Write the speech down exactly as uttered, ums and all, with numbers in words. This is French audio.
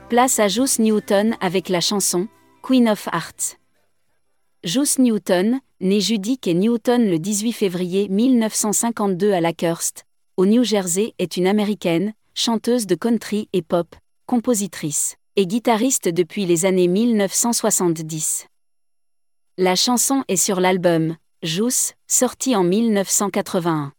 Place à Juice Newton avec la chanson « Queen of Hearts ». Juice Newton, née Judith et Newton le dix-huit février mille neuf cent cinquante-deux à Lakehurst, au New Jersey, est une américaine, chanteuse de country et pop, compositrice et guitariste depuis les années mille neuf cent soixante-dix. La chanson est sur l'album « Juice », sorti en mille neuf cent quatre-vingt-un.